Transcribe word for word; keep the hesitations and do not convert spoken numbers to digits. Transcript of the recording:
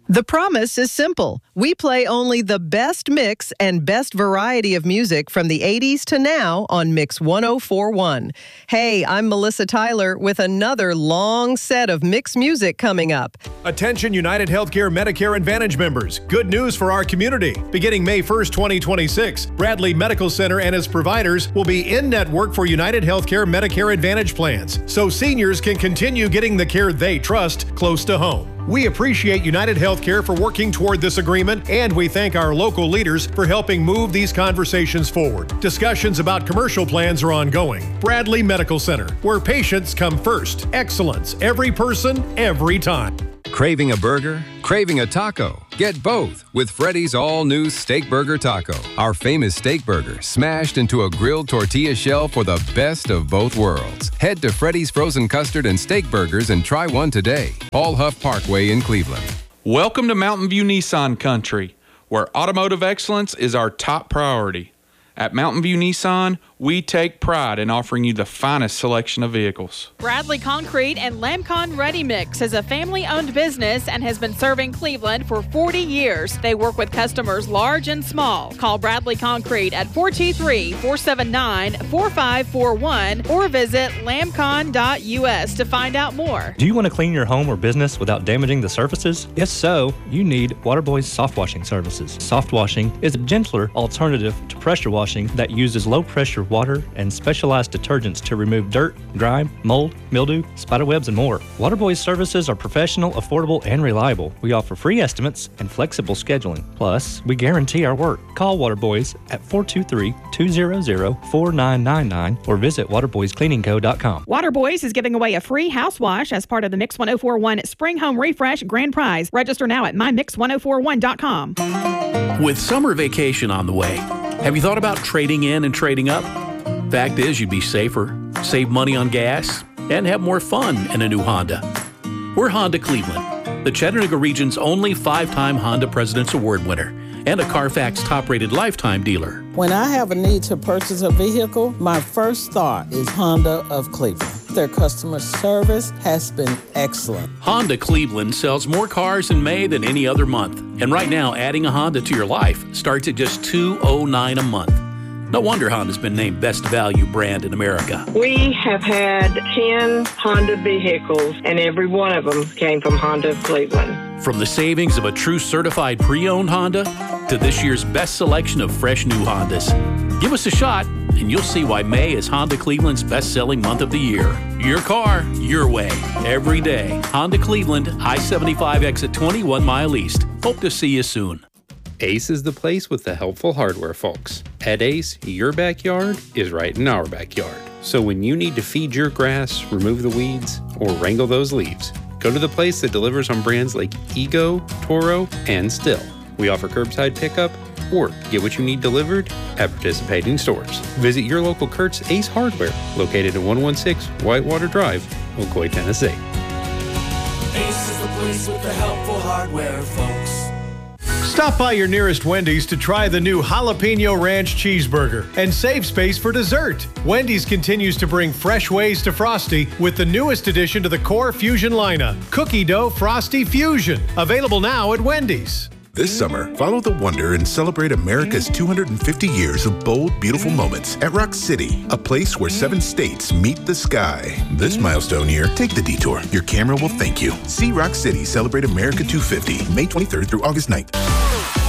The promise is simple. We play only the best mix and best variety of music from the eighties to now on Mix one oh four point one. Hey, I'm Melissa Tyler with another long set of mix music coming up. Attention United Healthcare Medicare Advantage members. Good news for our community. Beginning May first, twenty twenty-six, Bradley Medical Center and its providers will be in-network for United Healthcare Medicare Advantage plans, so seniors can continue getting the care they trust close to home. We appreciate United Healthcare for working toward this agreement, and we thank our local leaders for helping move these conversations forward. Discussions about commercial plans are ongoing. Bradley Medical Center, where patients come first. Excellence, every person, every time. Craving a burger? Craving a taco? Get both with Freddy's all-new Steak Burger Taco. Our famous steak burger smashed into a grilled tortilla shell for the best of both worlds. Head to Freddy's Frozen Custard and Steak Burgers and try one today. Paul Huff Parkway in Cleveland. Welcome to Mountain View Nissan Country, where automotive excellence is our top priority. At Mountain View Nissan, we take pride in offering you the finest selection of vehicles. Bradley Concrete and Lamcon Ready Mix is a family-owned business and has been serving Cleveland for forty years. They work with customers large and small. Call Bradley Concrete at four two three, four seven nine, four five four one or visit lamcon dot U S to find out more. Do you want to clean your home or business without damaging the surfaces? If so, you need Waterboy's Soft Washing Services. Soft washing is a gentler alternative to pressure washing that uses low-pressure water and specialized detergents to remove dirt, grime, mold, mildew, spiderwebs, and more. Waterboy's services are professional, affordable, and reliable. We offer free estimates and flexible scheduling. Plus, we guarantee our work. Call Waterboys at four two three, two zero zero, four nine nine nine or visit waterboys cleaning co dot com. Waterboys is giving away a free house wash as part of the Mix one oh four point one Spring Home Refresh Grand Prize. Register now at my mix one oh four one dot com. With summer vacation on the way, have you thought about trading in and trading up? Fact is, you'd be safer, save money on gas, and have more fun in a new Honda. We're Honda Cleveland, the Chattanooga region's only five-time Honda President's Award winner and a Carfax top-rated lifetime dealer. When I have a need to purchase a vehicle, my first thought is Honda of Cleveland. Their customer service has been excellent. Honda Cleveland sells more cars in May than any other month. And right now, adding a Honda to your life starts at just two hundred nine dollars a month. No wonder Honda's been named Best Value Brand in America. We have had ten Honda vehicles, and every one of them came from Honda of Cleveland. From the savings of a true certified pre-owned Honda to this year's best selection of fresh new Hondas. Give us a shot, and you'll see why May is Honda Cleveland's best-selling month of the year. Your car, your way, every day. Honda Cleveland, I seventy-five exit twenty, one mile east. Hope to see you soon. Ace is the place with the helpful hardware, folks. At Ace, your backyard is right in our backyard. So when you need to feed your grass, remove the weeds, or wrangle those leaves, go to the place that delivers on brands like Ego, Toro, and Still. We offer curbside pickup, or get what you need delivered at participating stores. Visit your local Kurt's Ace Hardware, located at one one six Whitewater Drive, Ocoee, Tennessee. Ace is the place with the helpful hardware, folks. Stop by your nearest Wendy's to try the new Jalapeno Ranch Cheeseburger and save space for dessert. Wendy's continues to bring fresh ways to Frosty with the newest addition to the core Fusion lineup, Cookie Dough Frosty Fusion. Available now at Wendy's. This summer, follow the wonder and celebrate America's two hundred fifty years of bold, beautiful moments at Rock City, a place where seven states meet the sky. This milestone year, take the detour. Your camera will thank you. See Rock City celebrate America two hundred fifty, May twenty-third through August ninth.